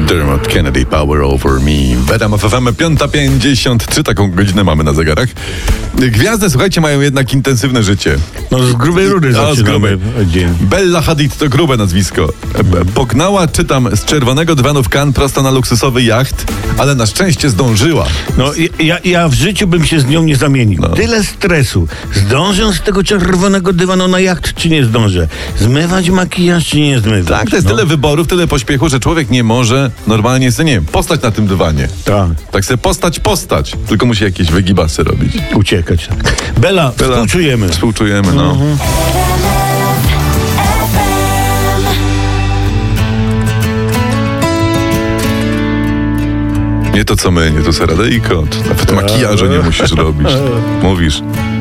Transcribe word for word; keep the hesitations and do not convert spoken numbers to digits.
Dermot Kennedy, Power Over Me. W R M F F M piąta pięćdziesiąt trzy, taką godzinę mamy na zegarach. Gwiazdy, słuchajcie, mają jednak intensywne życie. No z grubej rury zaczynamy dzień. Bella Hadid to grube nazwisko. Pognała, czytam, z czerwonego dywanu w Cannes prosto na luksusowy jacht, ale na szczęście zdążyła. No ja, ja w życiu bym się z nią nie zamienił. No. Tyle stresu. Zdążę z tego czerwonego dywanu na jacht, czy nie zdążę? Zmywać makijaż, czy nie zmywać? Tak, to jest no. tyle wyborów, tyle pośpiechu, że człowiek nie może normalnie sobie, nie wiem, postać na tym dywanie. Tak. Tak sobie postać, postać. Tylko musi jakieś wygibasy robić. Uciekać. Bella, Bella współczujemy. Współczujemy, no. Mhm. Nie to co my, nie to Saradyjko. Nawet makijażu nie musisz robić. Mówisz.